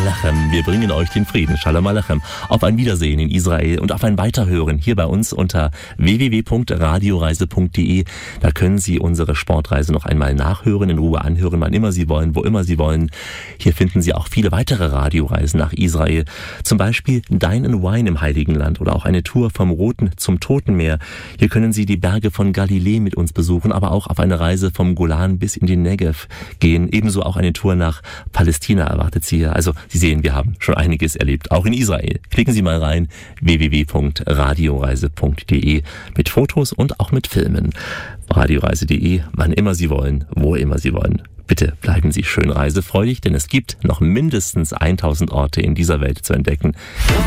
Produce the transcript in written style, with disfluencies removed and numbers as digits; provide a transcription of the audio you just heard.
Alechem. Wir bringen euch den Frieden. Shalom Alechem. Auf ein Wiedersehen in Israel und auf ein Weiterhören hier bei uns unter www.radioreise.de. Da können Sie unsere Sportreise noch einmal nachhören, in Ruhe anhören, wann immer Sie wollen, wo immer Sie wollen. Hier finden Sie auch viele weitere Radioreisen nach Israel. Zum Beispiel Dine and Wine im Heiligen Land oder auch eine Tour vom Roten zum Toten Meer. Hier können Sie die Berge von Galiläa mit uns besuchen, aber auch auf eine Reise vom Golan bis in den Negev gehen. Ebenso auch eine Tour nach Palästina erwartet Sie hier. Also Sie sehen, wir haben schon einiges erlebt, auch in Israel. Klicken Sie mal rein, www.radioreise.de mit Fotos und auch mit Filmen. Radioreise.de, wann immer Sie wollen, wo immer Sie wollen. Bitte bleiben Sie schön reisefreudig, denn es gibt noch mindestens 1000 Orte in dieser Welt zu entdecken.